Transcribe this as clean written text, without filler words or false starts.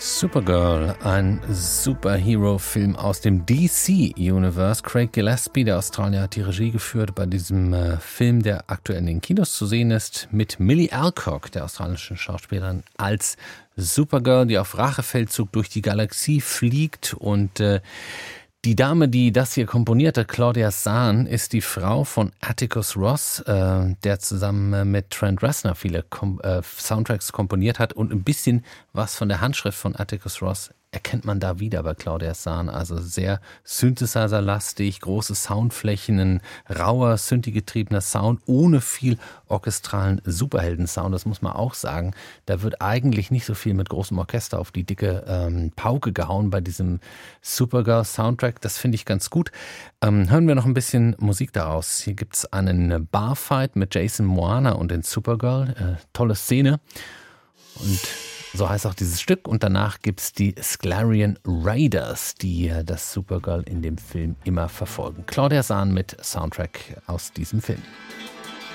Supergirl, ein Superhero-Film aus dem DC-Universe. Craig Gillespie, der Australier, hat die Regie geführt bei diesem Film, der aktuell in den Kinos zu sehen ist, mit Millie Alcock, der australischen Schauspielerin, als Supergirl, die auf Rachefeldzug durch die Galaxie fliegt. Und die Dame, die das hier komponiert hat, Claudia Zahn, ist die Frau von Atticus Ross, der zusammen mit Trent Reznor viele Soundtracks komponiert hat. Und ein bisschen was von der Handschrift von Atticus Ross erkennt man da wieder bei Claudia Zahn. Also sehr Synthesizer-lastig, große Soundflächen, ein rauer, synthi-getriebener Sound ohne viel orchestralen Superhelden-Sound. Das muss man auch sagen. Da wird eigentlich nicht so viel mit großem Orchester auf die dicke Pauke gehauen bei diesem Supergirl-Soundtrack. Das finde ich ganz gut. Hören wir noch ein bisschen Musik daraus. Hier gibt es einen Barfight mit Jason Moana und den Supergirl. Tolle Szene. Und so heißt auch dieses Stück. Und danach gibt es die Sklarian Raiders, die das Supergirl in dem Film immer verfolgen. Claudia Zahn mit Soundtrack aus diesem Film.